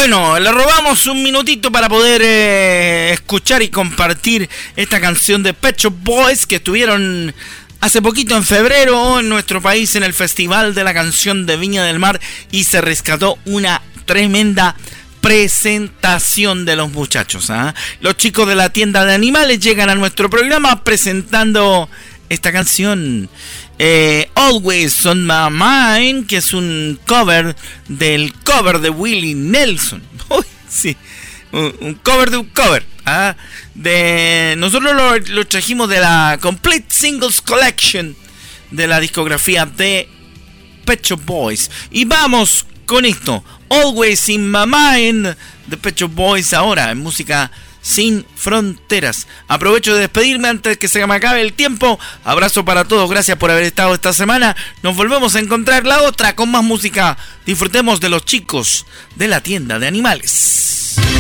Bueno, le robamos un minutito para poder escuchar y compartir esta canción de Pet Shop Boys que estuvieron hace poquito en febrero en nuestro país en el Festival de la Canción de Viña del Mar y se rescató una tremenda presentación de los muchachos. Los chicos de la tienda de animales llegan a nuestro programa presentando esta canción Always on My Mind, que es un cover del cover de Willie Nelson. Uy, sí, un cover de un cover. Nosotros lo trajimos de la Complete Singles Collection de la discografía de Pet Shop Boys. Y vamos con esto, Always in My Mind de Pet Shop Boys, ahora en música sin fronteras. Aprovecho de despedirme antes que se me acabe el tiempo. Abrazo para todos, gracias por haber estado esta semana. Nos volvemos a encontrar la otra con más música. Disfrutemos de los chicos de la tienda de animales.